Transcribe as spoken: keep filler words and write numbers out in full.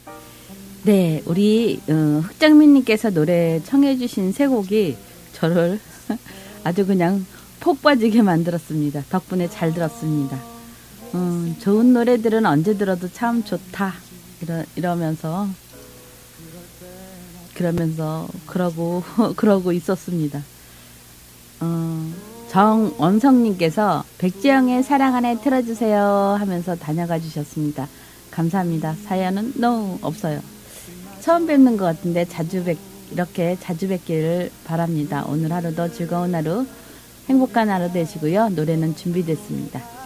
네, 우리 어, 흑장미님께서 노래 청해주신 세 곡이 저를 아주 그냥 폭 빠지게 만들었습니다. 덕분에 잘 들었습니다. 음, 좋은 노래들은 언제 들어도 참 좋다. 이러, 이러면서 그러면서 그러고 그러고 있었습니다. 어, 정원성님께서 백지영의 사랑 안에 틀어주세요 하면서 다녀가 주셨습니다. 감사합니다. 사연은 너무 없어요. 처음 뵙는 것 같은데 자주 뵙 이렇게 자주 뵙기를 바랍니다. 오늘 하루도 즐거운 하루, 행복한 하루 되시고요. 노래는 준비됐습니다.